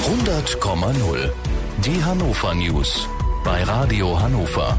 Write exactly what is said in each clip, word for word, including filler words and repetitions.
hundert Komma null. Die Hannover News bei Radio Hannover.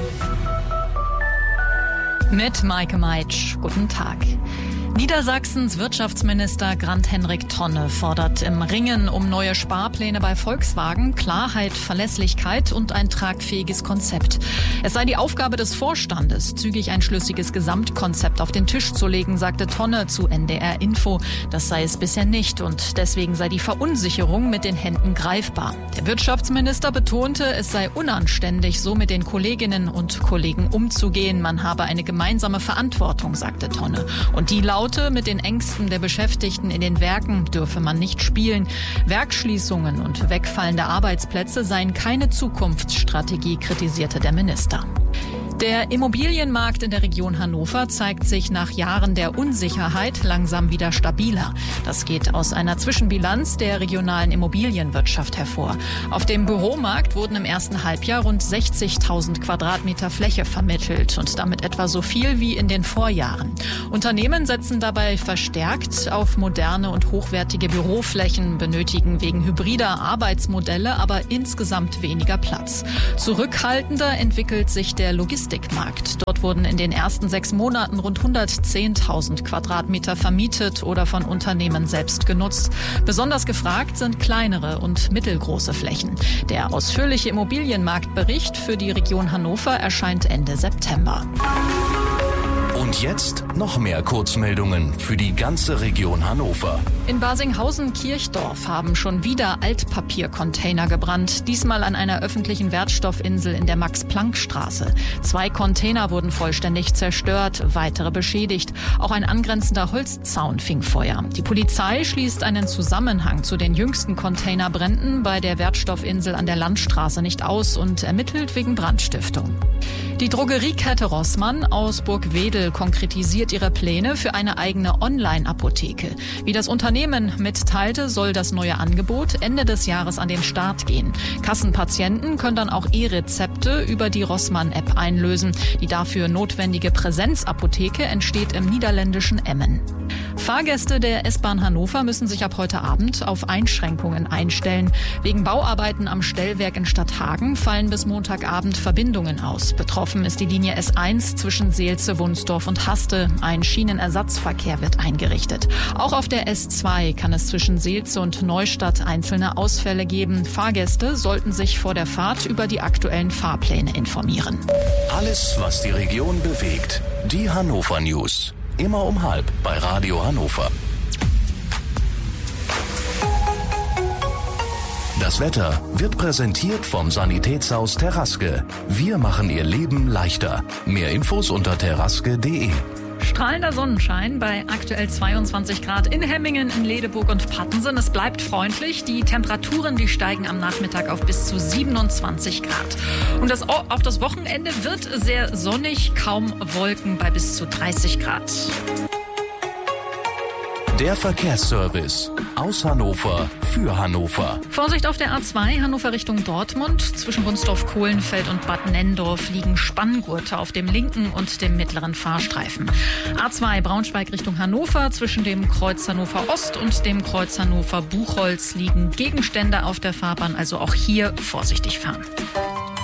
Mit Maike Meitsch. Guten Tag. Niedersachsens Wirtschaftsminister Grant-Henrik Tonne fordert im Ringen um neue Sparpläne bei Volkswagen Klarheit, Verlässlichkeit und ein tragfähiges Konzept. Es sei die Aufgabe des Vorstandes, zügig ein schlüssiges Gesamtkonzept auf den Tisch zu legen, sagte Tonne zu N D R Info. Das sei es bisher nicht und deswegen sei die Verunsicherung mit den Händen greifbar. Der Wirtschaftsminister betonte, es sei unanständig, so mit den Kolleginnen und Kollegen umzugehen. Man habe eine gemeinsame Verantwortung, sagte Tonne. Und die laute, mit den Ängsten der Beschäftigten in den Werken dürfe man nicht spielen. Werksschließungen und wegfallende Arbeitsplätze seien keine Zukunftsstrategie, kritisierte der Minister. Der Immobilienmarkt in der Region Hannover zeigt sich nach Jahren der Unsicherheit langsam wieder stabiler. Das geht aus einer Zwischenbilanz der regionalen Immobilienwirtschaft hervor. Auf dem Büromarkt wurden im ersten Halbjahr rund sechzigtausend Quadratmeter Fläche vermittelt und damit etwa so viel wie in den Vorjahren. Unternehmen setzen dabei verstärkt auf moderne und hochwertige Büroflächen, benötigen wegen hybrider Arbeitsmodelle aber insgesamt weniger Platz. Zurückhaltender entwickelt sich der Logistikmarkt. Dort wurden in den ersten sechs Monaten rund hundertzehntausend Quadratmeter vermietet oder von Unternehmen selbst genutzt. Besonders gefragt sind kleinere und mittelgroße Flächen. Der ausführliche Immobilienmarktbericht für die Region Hannover erscheint Ende September. Und jetzt noch mehr Kurzmeldungen für die ganze Region Hannover. In Barsinghausen-Kirchdorf haben schon wieder Altpapiercontainer gebrannt, diesmal an einer öffentlichen Wertstoffinsel in der Max-Planck-Straße. Zwei Container wurden vollständig zerstört, weitere beschädigt. Auch ein angrenzender Holzzaun fing Feuer. Die Polizei schließt einen Zusammenhang zu den jüngsten Containerbränden bei der Wertstoffinsel an der Landstraße nicht aus und ermittelt wegen Brandstiftung. Die Drogeriekette Rossmann aus Burgwedel konkretisiert ihre Pläne für eine eigene Online-Apotheke. Wie das Unternehmen mitteilte, soll das neue Angebot Ende des Jahres an den Start gehen. Kassenpatienten können dann auch E-Rezepte über die Rossmann-App einlösen. Die dafür notwendige Präsenzapotheke entsteht im niederländischen Emmen. Fahrgäste der S-Bahn Hannover müssen sich ab heute Abend auf Einschränkungen einstellen. Wegen Bauarbeiten am Stellwerk in Stadthagen fallen bis Montagabend Verbindungen aus. Betroffen ist die Linie S eins zwischen Seelze, Wunsdorf und Haste. Ein Schienenersatzverkehr wird eingerichtet. Auch auf der S zwei kann es zwischen Seelze und Neustadt einzelne Ausfälle geben. Fahrgäste sollten sich vor der Fahrt über die aktuellen Fahrpläne informieren. Alles, was die Region bewegt. Die Hannover News. Immer um halb bei Radio Hannover. Das Wetter wird präsentiert vom Sanitätshaus Terraske. Wir machen Ihr Leben leichter. Mehr Infos unter terraske punkt de. Strahlender Sonnenschein bei aktuell zweiundzwanzig Grad in Hemmingen, in Ledeburg und Pattensen. Es bleibt freundlich. Die Temperaturen, die steigen am Nachmittag auf bis zu siebenundzwanzig Grad. Und das, auch das Wochenende wird sehr sonnig, kaum Wolken bei bis zu dreißig Grad. Der Verkehrsservice aus Hannover für Hannover. Vorsicht auf der A zwei, Hannover Richtung Dortmund. Zwischen Wunsdorf-Kohlenfeld und Bad Nenndorf liegen Spanngurte auf dem linken und dem mittleren Fahrstreifen. A zwei, Braunschweig Richtung Hannover. Zwischen dem Kreuz Hannover Ost und dem Kreuz Hannover Buchholz liegen Gegenstände auf der Fahrbahn. Also auch hier vorsichtig fahren.